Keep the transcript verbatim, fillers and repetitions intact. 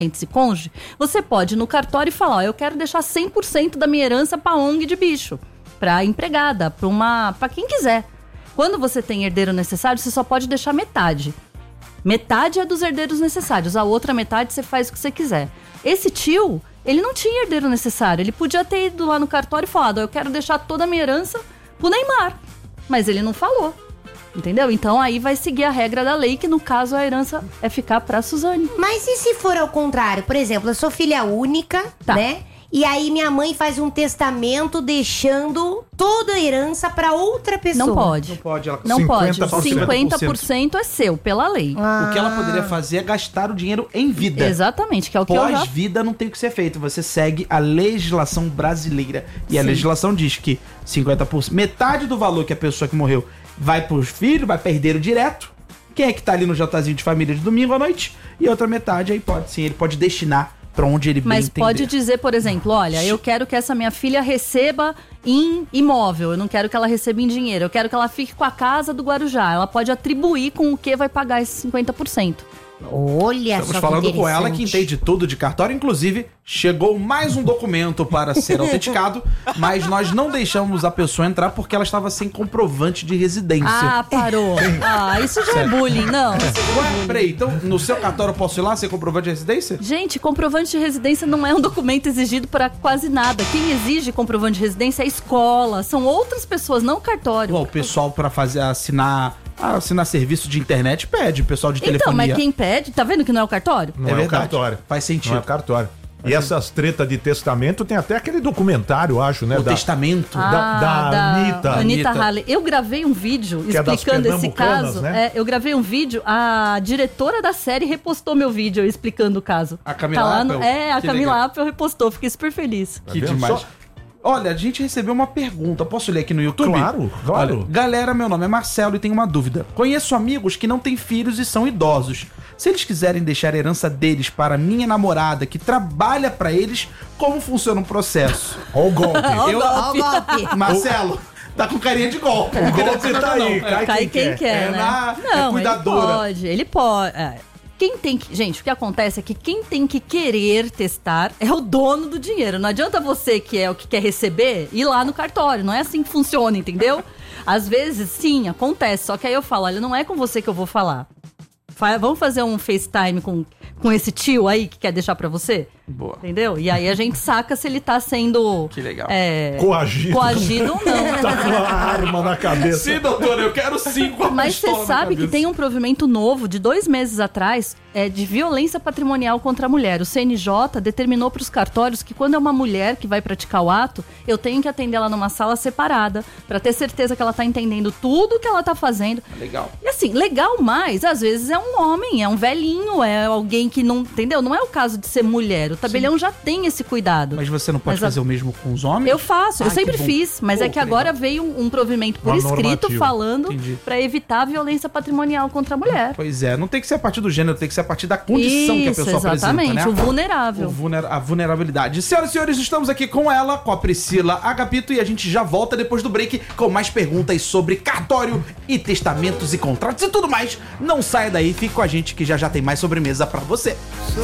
esse cônjuge, você pode ir no cartório e falar, ó, eu quero deixar cem por cento da minha herança pra O N G de bicho, pra empregada, pra, uma, pra quem quiser. Quando você tem herdeiro necessário, você só pode deixar metade. Metade é dos herdeiros necessários, a outra metade você faz o que você quiser. Esse tio, ele não tinha herdeiro necessário, ele podia ter ido lá no cartório e falado, ó, eu quero deixar toda a minha herança pro Neymar, mas ele não falou. Entendeu? Então aí vai seguir a regra da lei, que no caso a herança é ficar pra Suzane. Mas e se for ao contrário? Por exemplo, eu sou filha única, tá, né? E aí minha mãe faz um testamento deixando toda a herança pra outra pessoa. Não pode. Não pode. Ela... Não pode. cinquenta por cento. cinquenta por cento é seu, pela lei. Ah. O que ela poderia fazer é gastar o dinheiro em vida. Exatamente, que é o que eu já... Pós-vida não tem o que ser feito. Você segue a legislação brasileira. E Sim. a legislação diz que cinquenta por cento, metade do valor que a pessoa que morreu vai pros filhos, vai perder direto. Quem é que tá ali no jantarzinho de família de domingo à noite? E a outra metade aí pode sim, ele pode destinar pra onde ele bem Mas entender. pode dizer, por exemplo, olha, eu quero que essa minha filha receba em imóvel, eu não quero que ela receba em dinheiro, eu quero que ela fique com a casa do Guarujá. Ela pode atribuir com o que vai pagar esses cinquenta por cento. Olha, Estamos falando com ela que entende tudo de cartório. Inclusive, chegou mais um documento para ser autenticado, mas nós não deixamos a pessoa entrar porque ela estava sem comprovante de residência. Ah, parou. Ah, isso já é bullying, não. Isso já Ué, é bullying. Peraí, então no seu cartório eu posso ir lá sem comprovante de residência? Gente, comprovante de residência não é um documento exigido para quase nada. Quem exige comprovante de residência é a escola, são outras pessoas, não o cartório. Bom, o pessoal para fazer assinar... Ah, assinar serviço de internet pede, o pessoal de telefonia. Então, mas quem pede, tá vendo que não é o cartório? Não é, é verdade. o cartório. Faz sentido. Não é o cartório. E essas tretas de testamento, tem até aquele documentário, acho, né? O da, testamento. Da, Ah, da, da Anitta. Anitta Anitta. Halley. Eu gravei um vídeo Que é das explicando esse pernambucanas, caso. né? É, eu gravei um vídeo, a diretora da série repostou meu vídeo explicando o caso. A Camila tá lá no, Appel? É, a Que Camila legal. Appel repostou, fiquei super feliz. Tá Que vendo? demais. Só- Olha, a gente recebeu uma pergunta. Posso ler aqui no YouTube? Claro, claro. Olha, galera, meu nome é Marcelo e tenho uma dúvida. Conheço amigos que não têm filhos e são idosos. Se eles quiserem deixar a herança deles para minha namorada, que trabalha para eles, como funciona o processo? Ó o golpe. Eu, Ó o golpe. Marcelo, tá com carinha de golpe. O golpe tá aí, Não, cai, Cai quem, quem quer. quer, É né? na- é Não, cuidadora. ele pode, ele pode. é. Quem tem que... Gente, o que acontece é que quem tem que querer testar é o dono do dinheiro. Não adianta você, que é o que quer receber, ir lá no cartório. Não é assim que funciona, entendeu? Às vezes, sim, acontece. Só que aí eu falo, olha, não é com você que eu vou falar. Fa- Vamos fazer um FaceTime com, com esse tio aí que quer deixar pra você? Boa. Entendeu? E aí a gente saca se ele tá sendo... Que legal. é, Coagido. Coagido ou não. Tá com uma arma na cabeça. Sim, doutora, eu quero sim com a Mas você pistola na sabe que cabeça. tem um provimento novo de dois meses atrás é, de violência patrimonial contra a mulher. O C N J determinou para os cartórios que quando é uma mulher que vai praticar o ato, eu tenho que atender ela numa sala separada para ter certeza que ela tá entendendo tudo que ela tá fazendo. Legal. E assim, legal mais, às vezes é um homem, é um velhinho, é alguém que não, entendeu? Não é o caso de ser mulher. O tabelião já tem esse cuidado. Mas você não pode Mas a- fazer o mesmo com os homens? Eu faço, eu Ai, sempre que bom. fiz, mas Pô, é que que agora legal. veio um, um provimento por Uma escrito normativa. falando Entendi. pra evitar a violência patrimonial contra a mulher. Pois é, não tem que ser a partir do gênero, tem que ser a partir da condição que a Isso, pessoa exatamente, apresenta, né? o vulnerável. O vulner- a vulnerabilidade. Senhoras e senhores, estamos aqui com ela, com a Priscila Agapito, e a gente já volta depois do break com mais perguntas sobre cartório e testamentos e contratos e tudo mais. Não saia daí, fique com a gente que já já tem mais sobremesa pra você.